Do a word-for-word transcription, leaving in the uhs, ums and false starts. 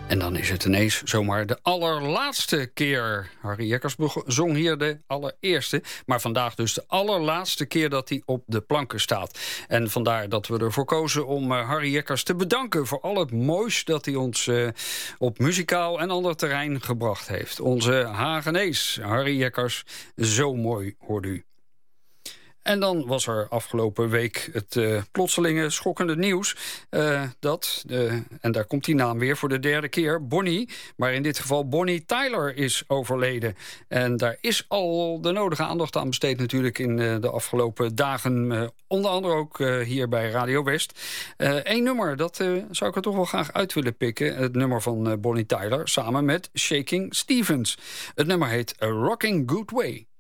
En dan is het ineens zomaar de allerlaatste keer. Harry Jekkers zong hier de allereerste. Maar vandaag dus de allerlaatste keer dat hij op de planken staat. En vandaar dat we ervoor kozen om uh, Harry Jekkers te bedanken voor al het moois dat hij ons uh, op muzikaal en ander terrein gebracht heeft. Onze Hagenees, Harry Jekkers, zo mooi hoorde u. En dan was er afgelopen week het uh, plotselinge schokkende nieuws uh, dat, uh, en daar komt die naam weer voor de derde keer, Bonnie, maar in dit geval Bonnie Tyler is overleden. En daar is al de nodige aandacht aan besteed natuurlijk in uh, de afgelopen dagen, uh, onder andere ook uh, hier bij Radio West. Eén uh, nummer, dat uh, zou ik er toch wel graag uit willen pikken, het nummer van uh, Bonnie Tyler, samen met Shaking Stevens. Het nummer heet A Rocking Good Way.